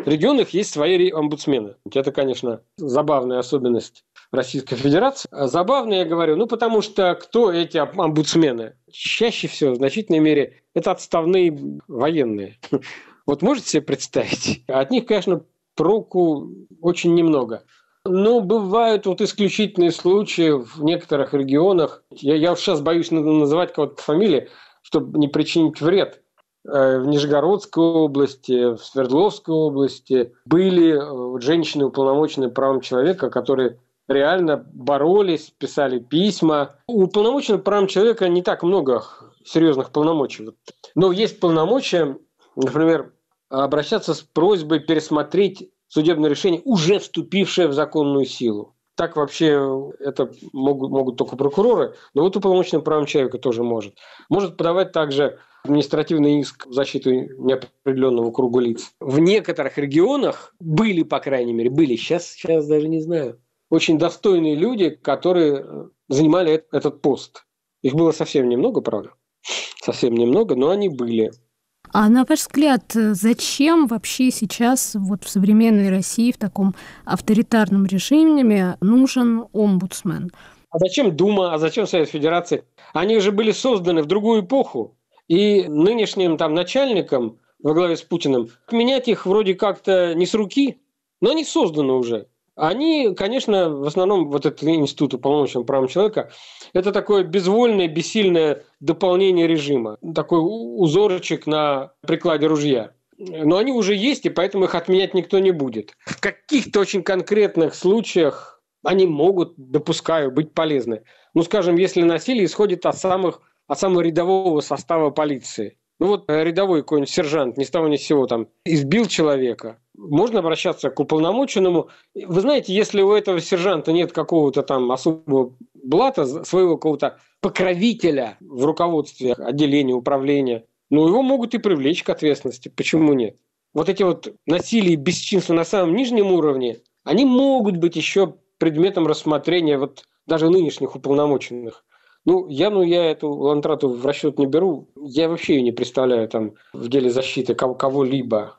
регионах есть свои омбудсмены. Это, конечно, забавная особенность Российской Федерации. Забавно, я говорю, потому что кто эти омбудсмены? Чаще всего, в значительной мере, это отставные военные. Вот можете себе представить? От них, конечно, проку очень немного. Но бывают исключительные случаи в некоторых регионах. Я уж сейчас боюсь называть кого-то по фамилии, чтобы не причинить вред. В Нижегородской области, в Свердловской области были женщины, уполномоченные правам человека, которые реально боролись, писали письма. У уполномоченных правам человека не так много серьезных полномочий. Но есть полномочия, например, обращаться с просьбой пересмотреть судебное решение, уже вступившее в законную силу. Так вообще это могут только прокуроры, но уполномоченный правам человека тоже может. Может подавать также административный иск в защиту неопределенного круга лиц. В некоторых регионах были, по крайней мере, сейчас даже не знаю, очень достойные люди, которые занимали этот пост. Их было совсем немного, правда? Совсем немного, но они были. А на ваш взгляд, зачем вообще сейчас в современной России, в таком авторитарном режиме, нужен омбудсмен? А зачем Дума, а зачем Совет Федерации? Они же были созданы в другую эпоху. И нынешним начальникам во главе с Путиным менять их вроде как-то не с руки, но они созданы уже. Они, конечно, в основном этот институт уполномоченного правам человека, это такое безвольное, бессильное дополнение режима, такой узорчик на прикладе ружья. Но они уже есть, и поэтому их отменять никто не будет. В каких-то очень конкретных случаях они могут, допускаю, быть полезны. Скажем, если насилие исходит от самого рядового состава полиции. Рядовой какой-нибудь сержант ни с того ни с сего избил человека. Можно обращаться к уполномоченному. Вы знаете, если у этого сержанта нет какого-то особого блата, своего какого-то покровителя в руководстве отделения, управления, его могут и привлечь к ответственности. Почему нет? Эти насилие и бесчинства на самом нижнем уровне, они могут быть еще предметом рассмотрения даже нынешних уполномоченных. Я эту Лантрату в расчет не беру. Я вообще ее не представляю в деле защиты кого-либо.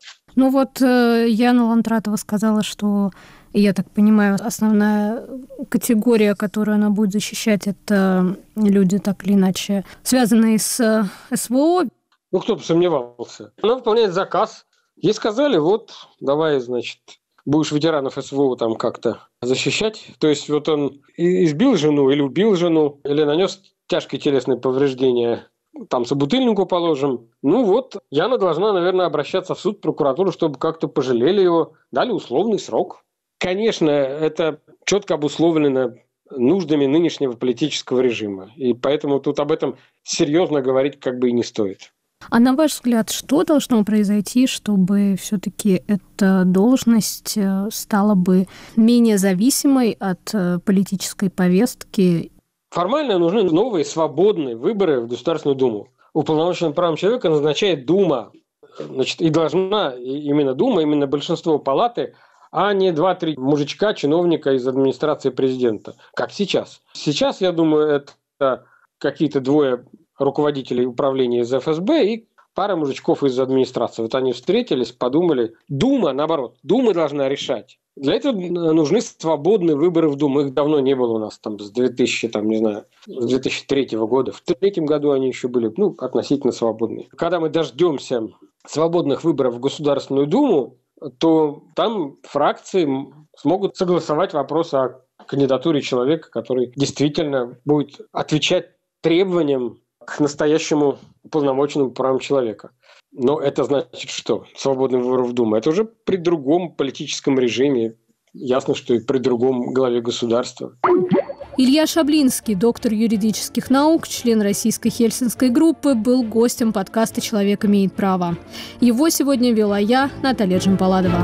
Яна Лантратова сказала, что, я так понимаю, основная категория, которую она будет защищать, это люди, так или иначе, связанные с СВО. Кто бы сомневался. Она выполняет заказ. Ей сказали, давай, будешь ветеранов СВО как-то защищать. То есть он избил жену или убил жену, или нанес тяжкие телесные повреждения, собутыльнику положим. Яна должна, наверное, обращаться в суд, в прокуратуру, чтобы как-то пожалели его, дали условный срок. Конечно, это четко обусловлено нуждами нынешнего политического режима. И поэтому тут об этом серьезно говорить и не стоит. А на ваш взгляд, что должно произойти, чтобы все-таки эта должность стала бы менее зависимой от политической повестки? Формально нужны новые свободные выборы в Государственную Думу. Уполномоченным правам человека назначает Дума. И должна именно Дума, именно большинство палаты, а не 2-3 мужичка, чиновника из администрации президента, как сейчас. Сейчас, я думаю, это какие-то 2 руководителей управления из ФСБ и пара мужичков из администрации. Они встретились, подумали. Дума, наоборот, Дума должна решать. Для этого нужны свободные выборы в Думу. Их давно не было у нас с 2003 года. В 2003 году они еще были относительно свободные. Когда мы дождемся свободных выборов в Государственную Думу, то там фракции смогут согласовать вопрос о кандидатуре человека, который действительно будет отвечать требованиям к настоящему уполномоченному правам человека. Но это значит что? Свободный выбор в Думу. Это уже при другом политическом режиме. Ясно, что и при другом главе государства. Илья Шаблинский, доктор юридических наук, член российской Хельсинской группы, был гостем подкаста «Человек имеет право». Его сегодня вела я, Наталья Джампаладова.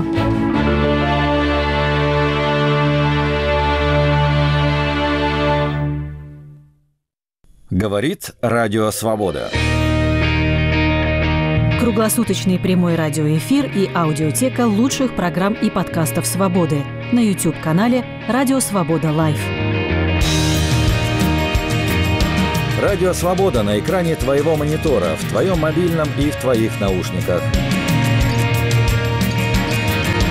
Говорит Радио Свобода. Круглосуточный прямой радиоэфир и аудиотека лучших программ и подкастов «Свободы» на YouTube-канале «Радио Свобода Лайв». Радио Свобода на экране твоего монитора, в твоем мобильном и в твоих наушниках.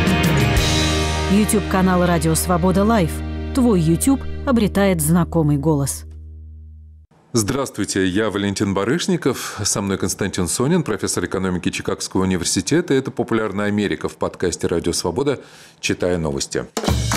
YouTube-канал «Радио Свобода Лайв». Твой YouTube обретает знакомый голос. Здравствуйте, я Валентин Барышников, со мной Константин Сонин, профессор экономики Чикагского университета. Это «Популярная Америка» в подкасте «Радио Свобода. Читая новости».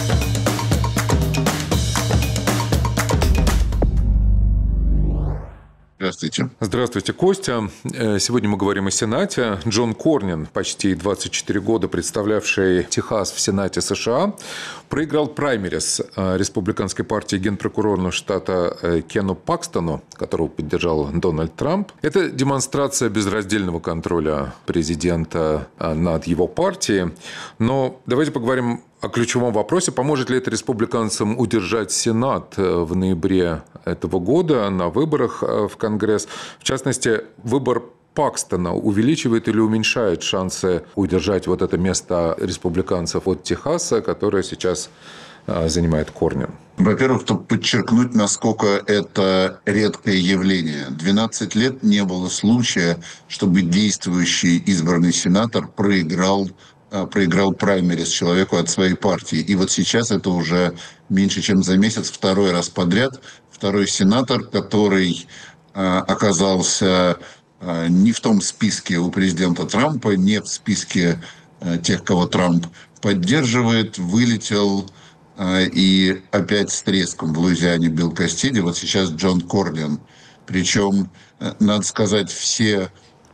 Здравствуйте. Здравствуйте, Костя. Сегодня мы говорим о Сенате. Джон Корнин, почти 24 года представлявший Техас в Сенате США, проиграл праймериз республиканской партии генпрокурору штата Кену Пакстону, которого поддержал Дональд Трамп. Это демонстрация безраздельного контроля президента над его партией. Но давайте поговорим о ключевом вопросе, поможет ли это республиканцам удержать Сенат в ноябре этого года на выборах в Конгресс. В частности, выбор Пакстона увеличивает или уменьшает шансы удержать вот это место республиканцев от Техаса, которое сейчас занимает Корнин? Во-первых, чтобы подчеркнуть, насколько это редкое явление. 12 лет не было случая, чтобы действующий избранный сенатор проиграл праймериз человеку от своей партии. И вот сейчас это уже меньше, чем за месяц, второй раз подряд. Второй сенатор, который оказался не в том списке у президента Трампа, не в списке тех, кого Трамп поддерживает, вылетел и опять с треском в Луизиане Билл Кастиди. Вот сейчас Джон Корнин. Причем, надо сказать, все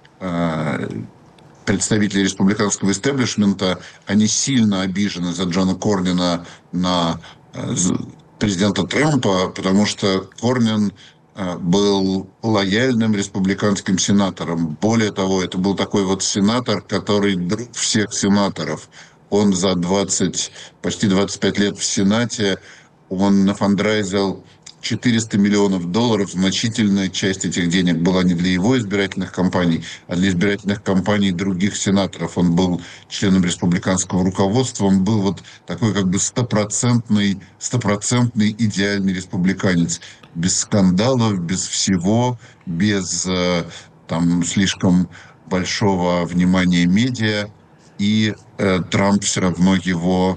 представители республиканского истеблишмента, они сильно обижены за Джона Корнина на президента Трампа, потому что Корнин был лояльным республиканским сенатором. Более того, это был такой вот сенатор, который друг всех сенаторов. Он за почти 25 лет в Сенате, он нафандрайзил $400 миллионов. Значительная часть этих денег была не для его избирательных кампаний, а для избирательных кампаний других сенаторов. Он был членом республиканского руководства, он был вот такой как бы стопроцентный идеальный республиканец. Без скандалов, без всего, без там слишком большого внимания медиа. И Трамп все равно его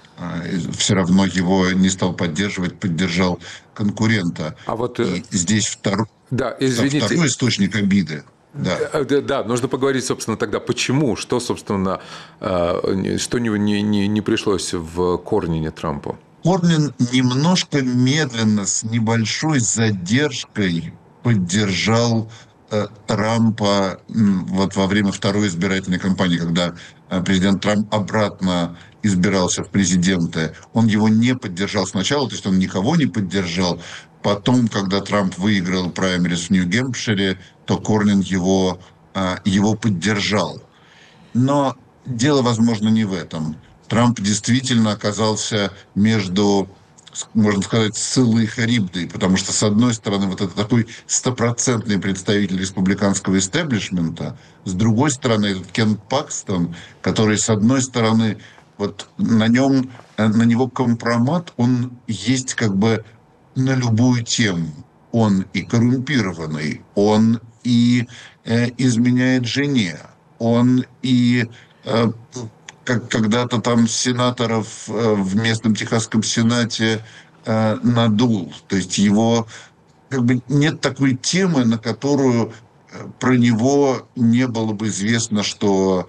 не стал поддерживать, поддержал конкурента. А вот и здесь второй источник обиды. Да, нужно поговорить, собственно, тогда, почему, что, собственно, что не пришлось в Корнине Трампу. Корнин немножко медленно, с небольшой задержкой поддержал Трампа вот во время второй избирательной кампании, когда президент Трамп обратно избирался в президенты. Он его не поддержал сначала, то есть он никого не поддержал. Потом, когда Трамп выиграл праймериз в Нью-Гэмпшире, то Корнин его поддержал. Но дело, возможно, не в этом. Трамп действительно оказался между, можно сказать, Сциллой и Харибдой, потому что, с одной стороны, вот это такой стопроцентный представитель республиканского истеблишмента, с другой стороны, этот Кен Пакстон, который, с одной стороны, вот на него компромат, он есть как бы на любую тему. Он и коррумпированный, он и изменяет жене, он и как когда-то там сенаторов в местном Техасском Сенате надул. То есть его как бы нет такой темы, на которую про него не было бы известно, что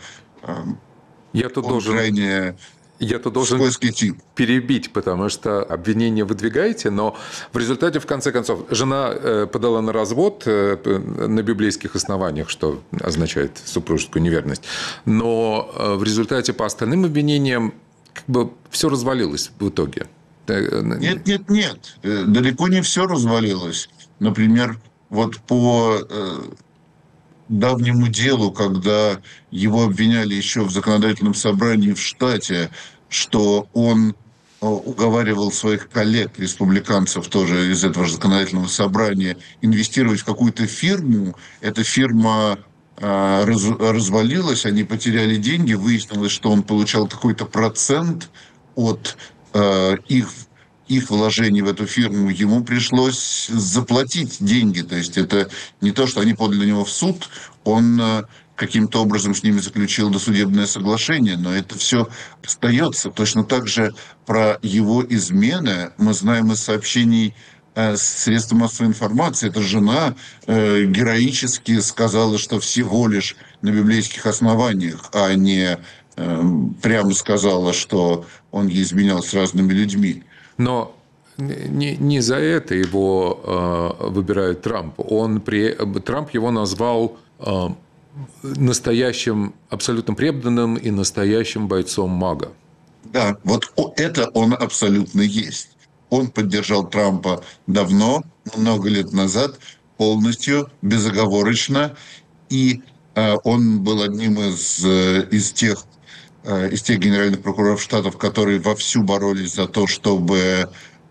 крайне скользкий тип. Перебить, потому что обвинения выдвигаете, но в результате, в конце концов, жена подала на развод на библейских основаниях, что означает супружескую неверность. Но в результате по остальным обвинениям как бы все развалилось в итоге. Нет. Далеко не все развалилось. Например, вот по давнему делу, когда его обвиняли еще в законодательном собрании в штате, что он уговаривал своих коллег, республиканцев тоже из этого же законодательного собрания, инвестировать в какую-то фирму. Эта фирма развалилась, они потеряли деньги, выяснилось, что он получал какой-то процент от их вложений в эту фирму, ему пришлось заплатить деньги. То есть это не то, что они подали на него в суд, он каким-то образом с ними заключил досудебное соглашение, но это все остается. Точно так же про его измены мы знаем из сообщений средств массовой информации. Эта жена героически сказала, что всего лишь на библейских основаниях, а не прямо сказала, что он ей изменял с разными людьми. Но не за это его выбирает Трамп. Трамп его назвал настоящим, абсолютно преданным и настоящим бойцом МАГА. Да, вот это он абсолютно есть. Он поддержал Трампа давно, много лет назад, полностью, безоговорочно. И он был одним из тех генеральных прокуроров штатов, которые вовсю боролись за то, чтобы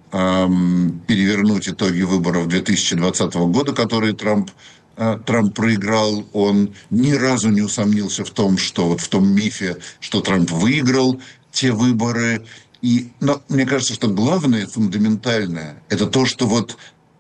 перевернуть итоги выборов 2020 года, которые Трамп проиграл. Он ни разу не усомнился в том, что вот в том мифе, что Трамп выиграл те выборы. Но мне кажется, что главное, фундаментальное, это то, что вот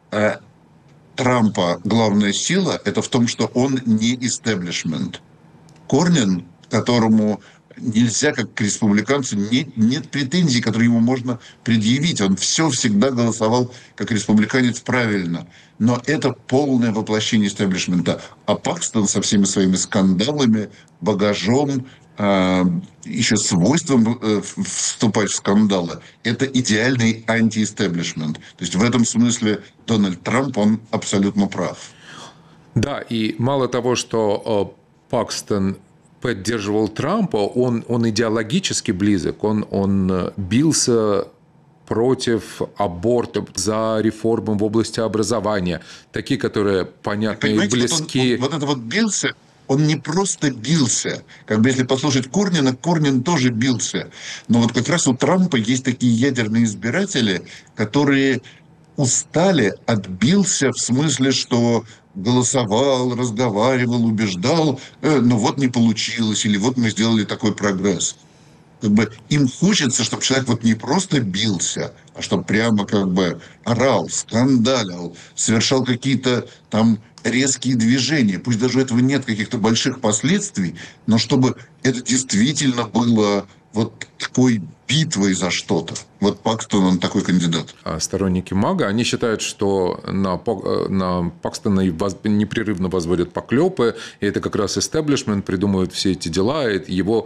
Трампа главная сила, это в том, что он не истеблишмент. Корнин, которому нельзя, как к республиканцу, нет претензий, которые ему можно предъявить. Он всегда голосовал как республиканец правильно. Но это полное воплощение истеблишмента. А Пакстон со всеми своими скандалами, багажом, еще свойством вступать в скандалы, это идеальный антиэстеблишмент. То есть в этом смысле Дональд Трамп, он абсолютно прав. Да, и мало того, что Пакстон поддерживал Трампа, он идеологически близок, он бился против абортов, за реформы в области образования, такие, которые понятны и близки. Вот это вот бился, он не просто бился. Как бы если послушать Корнина, Корнин тоже бился. Но вот как раз у Трампа есть такие ядерные избиратели, которые устали, отбился в смысле, что голосовал, разговаривал, убеждал, но вот не получилось, или вот мы сделали такой прогресс. Как бы им хочется, чтобы человек вот не просто бился, а чтобы прямо как бы орал, скандалил, совершал какие-то там резкие движения. Пусть даже у этого нет каких-то больших последствий, но чтобы это действительно было вот такой битвой за что-то. Вот Пакстон, он такой кандидат. А сторонники МАГА, они считают, что на Пакстона непрерывно возводят поклепы, и это как раз истеблишмент придумывает все эти дела, и его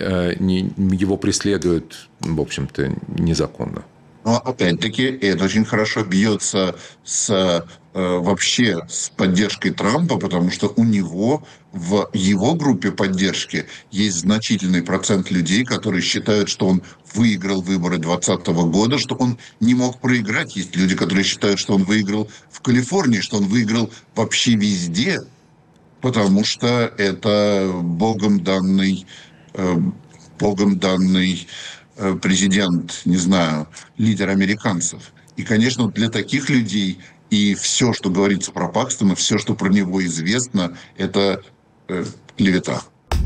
преследуют, в общем-то, незаконно. Но опять-таки это очень хорошо бьется вообще с поддержкой Трампа, потому что у него в его группе поддержки есть значительный процент людей, которые считают, что он выиграл выборы 2020 года, что он не мог проиграть. Есть люди, которые считают, что он выиграл в Калифорнии, что он выиграл вообще везде, потому что это богом данный президент, не знаю, лидер американцев. И, конечно, для таких людей и все, что говорится про Пакстона, все, что про него известно, это клевета.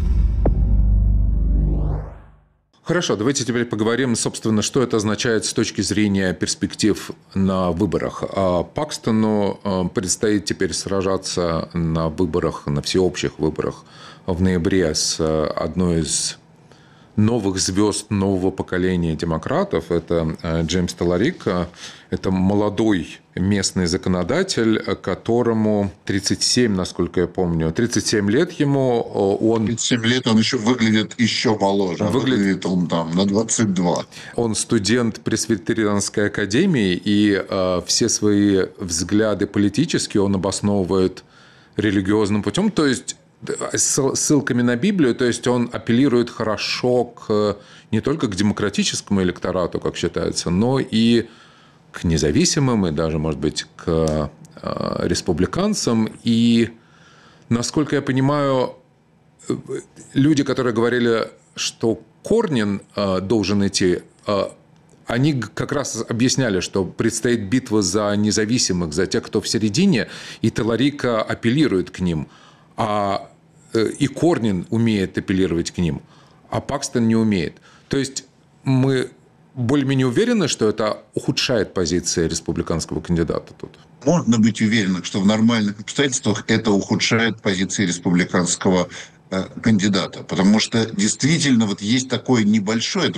Хорошо, давайте теперь поговорим, собственно, что это означает с точки зрения перспектив на выборах. Пакстону предстоит теперь сражаться на выборах, на всеобщих выборах в ноябре с одной из новых звезд нового поколения демократов. Это Джеймс Таларик. Это молодой местный законодатель, которому 37, насколько я помню. 37 лет ему. 37 лет он еще выглядит еще моложе. Выглядит он там на 22. Он студент Пресвитерианской академии, и все свои взгляды политические он обосновывает религиозным путем. То есть ссылками на Библию, то есть он апеллирует хорошо не только к демократическому электорату, как считается, но и к независимым, и даже, может быть, к республиканцам. И, насколько я понимаю, люди, которые говорили, что Корнин должен идти, они как раз объясняли, что предстоит битва за независимых, за тех, кто в середине, и Таларик апеллирует к ним. И Корнин умеет апеллировать к ним, а Пакстон не умеет. То есть мы более-менее уверены, что это ухудшает позиции республиканского кандидата тут? Можно быть уверенным, что в нормальных обстоятельствах это ухудшает позиции республиканского кандидата. Потому что действительно вот есть такое небольшое,